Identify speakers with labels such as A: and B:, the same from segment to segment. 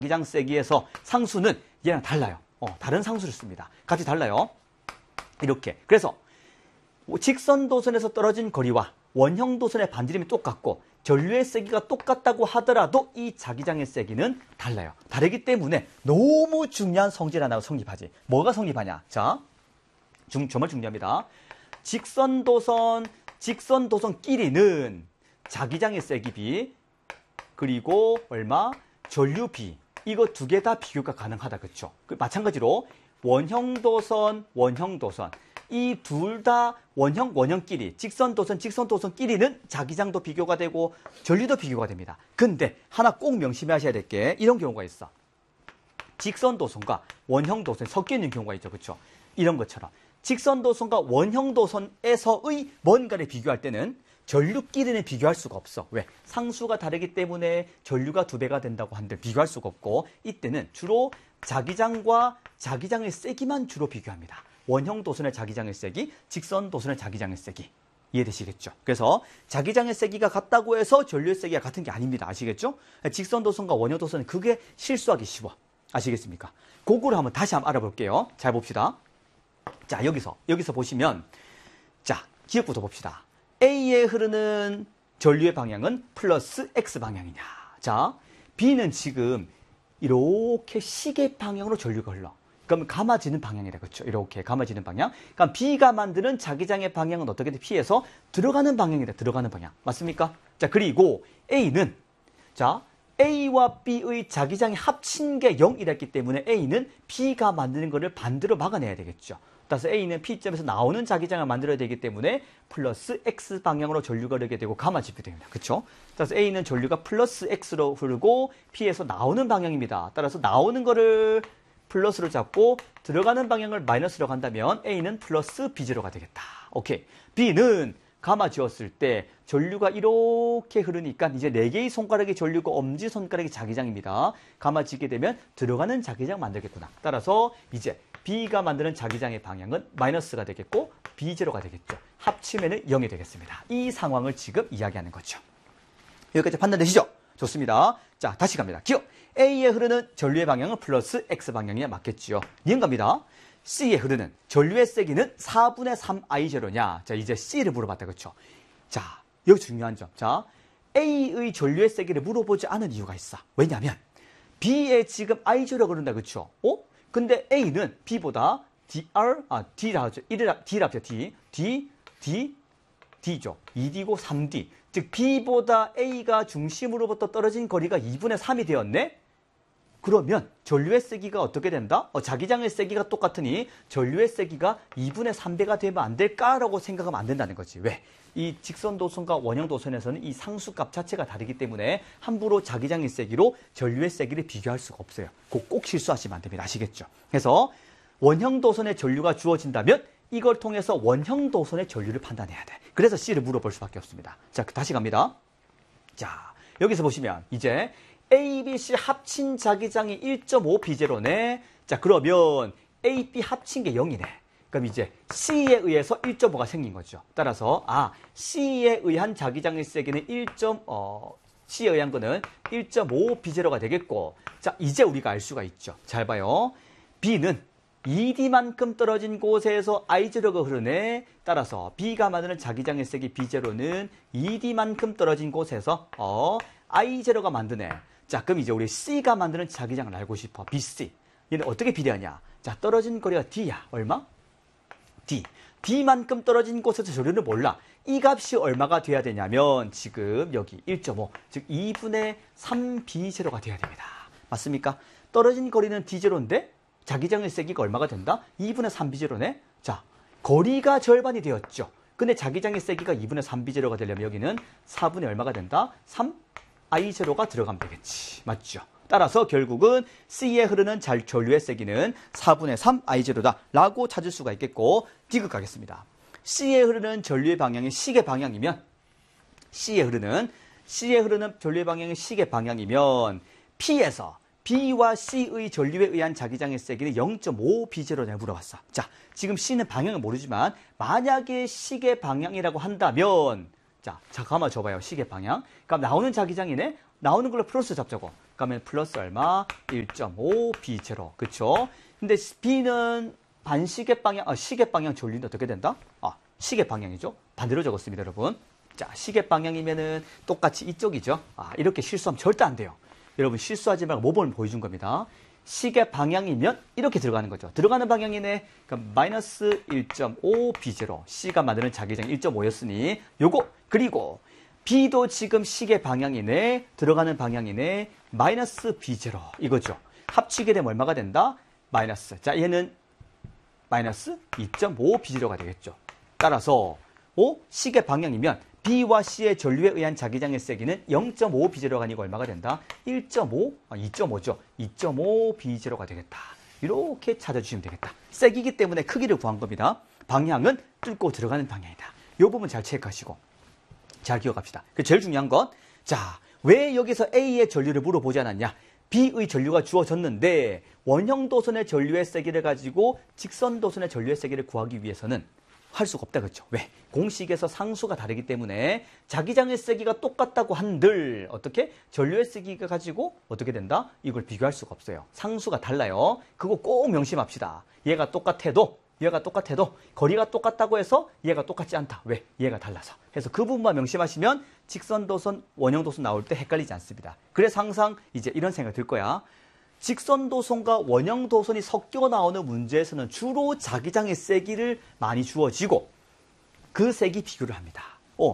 A: 자기장 세기에서 상수는 얘랑 달라요. 다른 상수를 씁니다. 같이 달라요. 이렇게. 그래서 직선 도선에서 떨어진 거리와 원형 도선의 반지름이 똑같고 전류의 세기가 똑같다고 하더라도 이 자기장의 세기는 달라요. 다르기 때문에 너무 중요한 성질 하나가 성립하지. 뭐가 성립하냐? 자, 정말 중요합니다. 직선 도선끼리는 자기장의 세기 B 그리고 얼마? 전류 B. 이거 두 개 다 비교가 가능하다. 그렇죠? 마찬가지로 원형 도선 이 둘 다 원형끼리 직선 도선끼리는 자기장도 비교가 되고 전류도 비교가 됩니다. 근데 하나 꼭 명심하셔야 될 게 이런 경우가 있어. 직선 도선과 원형 도선이 섞여 있는 경우가 있죠. 그렇죠? 이런 것처럼 직선 도선과 원형 도선에서의 뭔가를 비교할 때는 전류끼리는 비교할 수가 없어. 왜? 상수가 다르기 때문에 전류가 2배가 된다고 한들 비교할 수가 없고 이때는 주로 자기장과 자기장의 세기만 주로 비교합니다. 원형 도선의 자기장의 세기, 직선 도선의 자기장의 세기. 이해되시겠죠? 그래서 자기장의 세기가 같다고 해서 전류의 세기가 같은 게 아닙니다. 아시겠죠? 직선 도선과 원형 도선은 그게 실수하기 쉬워. 아시겠습니까? 그거를 다시 한번 알아볼게요. 잘 봅시다. 자, 여기서 보시면 자, 기억부터 봅시다. A에 흐르는 전류의 방향은 플러스 X 방향이냐. 자, B는 지금 이렇게 시계 방향으로 전류가 흘러. 그럼 감아지는 방향이다. 그렇죠? 이렇게 감아지는 방향. 그럼 B가 만드는 자기장의 방향은 어떻게 돼? P에서 들어가는 방향이다. 들어가는 방향. 맞습니까? 자, 그리고 A는 자, A와 B의 자기장이 합친 게 0이랬기 때문에 A는 B가 만드는 거를 반대로 막아내야 되겠죠. 따라서 A는 P점에서 나오는 자기장을 만들어야 되기 때문에 플러스 X 방향으로 전류가 흐르게 되고 가마집이 됩니다. 그렇죠? 따라서 A는 전류가 플러스 X로 흐르고 P에서 나오는 방향입니다. 따라서 나오는 거를 플러스로 잡고 들어가는 방향을 마이너스로 간다면 A는 플러스 B0가 되겠다. 오케이. B는 가마 지었을 때 전류가 이렇게 흐르니까 이제 4개의 손가락이 전류고 엄지손가락이 자기장입니다. 가마 지게 되면 들어가는 자기장 만들겠구나. 따라서 이제 B가 만드는 자기장의 방향은 마이너스가 되겠고 B0가 되겠죠. 합치면 0이 되겠습니다. 이 상황을 지금 이야기하는 거죠. 여기까지 판단되시죠? 좋습니다. 자, 다시 갑니다. 기억! A에 흐르는 전류의 방향은 플러스 X 방향이냐 맞겠지요. 이행 갑니다. C에 흐르는 전류의 세기는 4분의 3I0냐. 자, 이제 C를 물어봤다. 그렇죠? 자, 여기 중요한 점. 자, A의 전류의 세기를 물어보지 않은 이유가 있어. 왜냐하면 B에 지금 I0가 흐른다. 그렇죠? 근데 A는 B보다 D라 하죠. D죠. 2D고 3D. 즉 B보다 A가 중심으로부터 떨어진 거리가 2분의 3이 되었네? 그러면 전류의 세기가 어떻게 된다? 자기장의 세기가 똑같으니 전류의 세기가 2분의 3배가 되면 안 될까라고 생각하면 안 된다는 거지. 왜? 이 직선 도선과 원형 도선에서는 이 상수값 자체가 다르기 때문에 함부로 자기장의 세기로 전류의 세기를 비교할 수가 없어요. 꼭 실수하시면 안 됩니다. 아시겠죠? 그래서 원형 도선의 전류가 주어진다면 이걸 통해서 원형 도선의 전류를 판단해야 돼. 그래서 C를 물어볼 수밖에 없습니다. 자, 다시 갑니다. 자, 여기서 보시면 이제 A, B, C 합친 자기장이 1.5B0네. 자, 그러면 A, B 합친 게 0이네. 그럼 이제 C에 의해서 1.5가 생긴 거죠. 따라서 C에 의한 자기장의 세기는 C에 의한 거는 1.5B0가 되겠고, 자, 이제 우리가 알 수가 있죠. 잘 봐요. B는 2D만큼 떨어진 곳에서 I0가 흐르네. 따라서 B가 만드는 자기장의 세기 B0는 2D만큼 떨어진 곳에서 I0가 만드네. 자, 그럼 이제 우리 C가 만드는 자기장을 알고 싶어. BC. 얘는 어떻게 비례하냐? 자, 떨어진 거리가 D야. 얼마? D. D만큼 떨어진 곳에서 전류를 몰라. 이 값이 얼마가 돼야 되냐면 지금 여기 1.5, 즉 2분의 3B0가 돼야 됩니다. 맞습니까? 떨어진 거리는 D0인데 자기장의 세기가 얼마가 된다? 2분의 3B0네. 자, 거리가 절반이 되었죠. 근데 자기장의 세기가 2분의 3B0가 되려면 여기는 4분의 얼마가 된다? 3I0가 들어가면 되겠지. 맞죠? 따라서 결국은 C에 흐르는 전류의 세기는 4분의 3I0다 라고 찾을 수가 있겠고, D급 가겠습니다. C에 흐르는 전류의 방향이 시계 방향이면 C에 흐르는 전류의 방향이 시계 방향이면 P에서 B와 C의 전류에 의한 자기장의 세기는 0.5B0냐 물어봤어. 자, 지금 C는 방향을 모르지만 만약에 시계 방향이라고 한다면 자, 가만 줘봐요. 시계 방향. 그럼 나오는 자기장이네. 나오는 걸로 플러스 잡자고. 그러면 플러스 얼마? 1.5 B0. 그쵸? 근데 B는 반시계 방향, 시계 방향 전류는 어떻게 된다? 시계 방향이죠. 반대로 적었습니다, 여러분. 자, 시계 방향이면은 똑같이 이쪽이죠. 이렇게 실수하면 절대 안 돼요. 여러분 실수하지 말고 모범을 보여준 겁니다. 시계 방향이면 이렇게 들어가는 거죠. 들어가는 방향이네. 그럼 마이너스 1.5 B0. C가 만드는 자기장 1.5였으니 요거. 그리고 B도 지금 시계 방향이네. 들어가는 방향이네. 마이너스 B0. 이거죠. 합치게 되면 얼마가 된다? 마이너스. 자, 얘는 마이너스 2.5 B0가 되겠죠. 따라서 시계 방향이면 B와 C의 전류에 의한 자기장의 세기는 0.5 B0가 아니고 얼마가 된다? 1.5? 2.5죠. 2.5 B0가 되겠다. 이렇게 찾아주시면 되겠다. 세기이기 때문에 크기를 구한 겁니다. 방향은 뚫고 들어가는 방향이다. 이 부분 잘 체크하시고 잘 기억합시다. 그 제일 중요한 건, 자, 왜 여기서 A의 전류를 물어보지 않았냐? B의 전류가 주어졌는데 원형 도선의 전류의 세기를 가지고 직선 도선의 전류의 세기를 구하기 위해서는 할 수가 없다, 그렇죠? 왜? 공식에서 상수가 다르기 때문에 자기장의 세기가 똑같다고 한들 어떻게? 전류의 세기가 가지고 어떻게 된다? 이걸 비교할 수가 없어요. 상수가 달라요. 그거 꼭 명심합시다. 얘가 똑같아도 거리가 똑같다고 해서 얘가 똑같지 않다. 왜? 얘가 달라서. 그래서 그 부분만 명심하시면 직선 도선, 원형 도선 나올 때 헷갈리지 않습니다. 그래서 항상 이제 이런 생각 들 거야. 직선 도선과 원형 도선이 섞여 나오는 문제에서는 주로 자기장의 세기를 많이 주어지고 그 세기 비교를 합니다.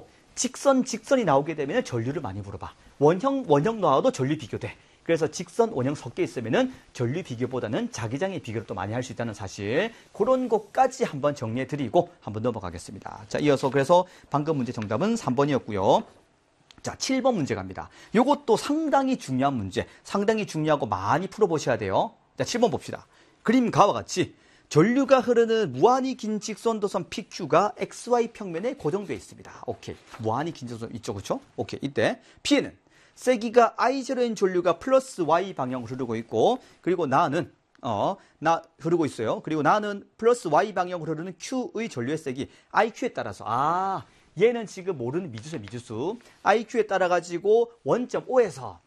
A: 직선이 나오게 되면 전류를 많이 물어봐. 원형 나와도 전류 비교돼. 그래서 직선, 원형 섞여 있으면은 전류 비교보다는 자기장의 비교를 또 많이 할 수 있다는 사실. 그런 것까지 한번 정리해 드리고 한번 넘어가겠습니다. 자, 이어서 그래서 방금 문제 정답은 3번이었고요. 자, 7번 문제 갑니다. 요것도 상당히 중요한 문제, 상당히 중요하고 많이 풀어보셔야 돼요. 자, 7번 봅시다. 그림과와 같이 전류가 흐르는 무한히 긴 직선도선 PQ가 XY 평면에 고정되어 있습니다. 오케이. 무한히 긴 직선도선 있죠, 그렇죠? 오케이. 이때 P는 세기가 I0인 전류가 플러스 Y 방향으로 흐르고 있고, 그리고 나는 흐르고 있어요. 그리고 나는 플러스 Y 방향으로 흐르는 Q의 전류의 세기 IQ에 따라서 얘는 지금 모르는 미주수. IQ에 따라 가지고 원점 O에서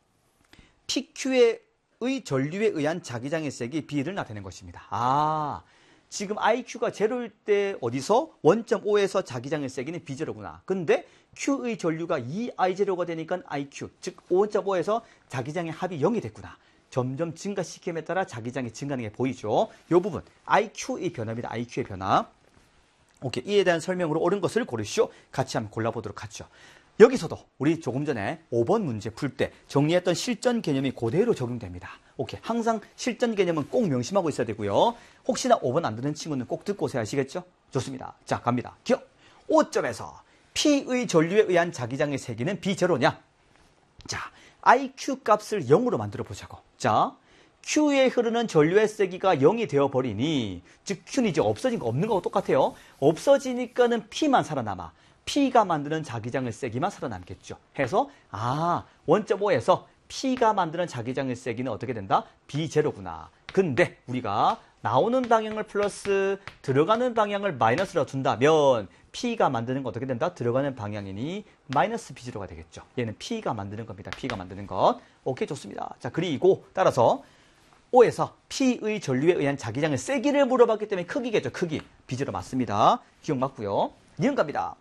A: PQ의 전류에 의한 자기장의 세기 B를 나타내는 것입니다. 지금 IQ가 제로일 때 어디서? 원점 O에서 자기장의 세기는 B0구나. 근데 Q의 전류가 2I0가 되니까 IQ, 즉 원점 O에서 자기장의 합이 0이 됐구나. 점점 증가시킴에 따라 자기장이 증가하는 게 보이죠. 이 부분 IQ의 변화입니다. IQ의 변화. 오케이, 이에 대한 설명으로 옳은 것을 고르시오. 같이 한번 골라보도록 하죠. 여기서도 우리 조금 전에 5번 문제 풀 때 정리했던 실전 개념이 그대로 적용됩니다. 오케이, 항상 실전 개념은 꼭 명심하고 있어야 되고요. 혹시나 5번 안 듣는 친구는 꼭 듣고 오세요. 아시겠죠? 좋습니다. 자, 갑니다. 기억! 5점에서 P의 전류에 의한 자기장의 세기는 B0냐? 자, IQ 값을 0으로 만들어 보자고. 자, Q에 흐르는 전류의 세기가 0이 되어버리니, 즉 Q는 이제 없어진 거 없는 거하고 똑같아요. 없어지니까는 P만 살아남아. P가 만드는 자기장의 세기만 살아남겠죠. 해서 원점 O에서 P가 만드는 자기장의 세기는 어떻게 된다? B0구나. 근데 우리가 나오는 방향을 플러스, 들어가는 방향을 마이너스로 둔다면 P가 만드는 거 어떻게 된다? 들어가는 방향이니 마이너스 B0가 되겠죠. 얘는 P가 만드는 겁니다. P가 만드는 것. 오케이, 좋습니다. 자, 그리고 따라서 O에서 P의 전류에 의한 자기장의 세기를 물어봤기 때문에 크기겠죠. 크기. B0 맞습니다. 기억 맞고요. 니은 갑니다.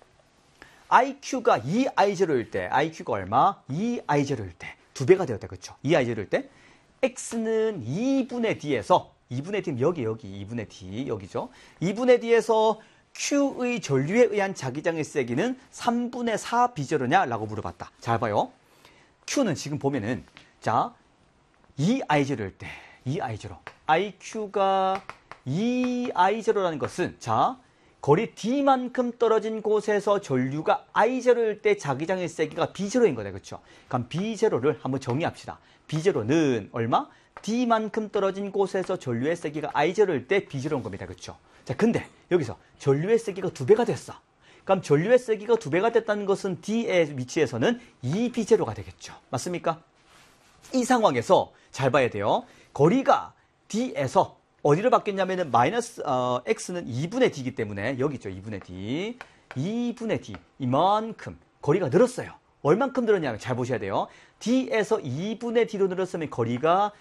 A: IQ가 2I0일 때, IQ가 얼마? 2I0일 때. 2배가 되었다. 그렇죠? 2I0일 때. X는 2분의 D에서, 2분의 D는 여기 2분의 D, 여기죠. 2분의 D에서 Q의 전류에 의한 자기장의 세기는 3분의 4 B0냐? 라고 물어봤다. 잘 봐요. Q는 지금 보면은, 자, 2I0일 때, 2I0. IQ가 2I0라는 것은, 자, 거리 D만큼 떨어진 곳에서 전류가 I0일 때 자기장의 세기가 B0인 거다. 그렇죠? 그럼 B0를 한번 정의합시다. B0는 얼마? D만큼 떨어진 곳에서 전류의 세기가 I0일 때 B0인 겁니다. 그렇죠? 자, 근데 여기서 전류의 세기가 2배가 됐어. 그럼 전류의 세기가 2배가 됐다는 것은 D의 위치에서는 2B0가 되겠죠. 맞습니까? 이 상황에서 잘 봐야 돼요. 거리가 D에서 어디로 바뀌었냐면은 X는 2분의 D이기 때문에 여기 있죠. 2분의 D. 2분의 D. 이만큼 거리가 늘었어요. 얼만큼 늘었냐 잘 보셔야 돼요. D에서 2분의 D로 늘었으면 거리가